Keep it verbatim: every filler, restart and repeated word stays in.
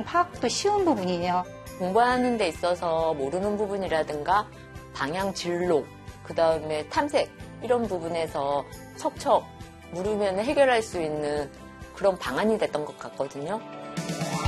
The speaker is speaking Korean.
파악도 쉬운 부분이에요. 공부하는 데 있어서 모르는 부분이라든가 방향 진로, 그 다음에 탐색 이런 부분에서 척척 물으면 해결할 수 있는 그런 방안이 됐던 것 같거든요.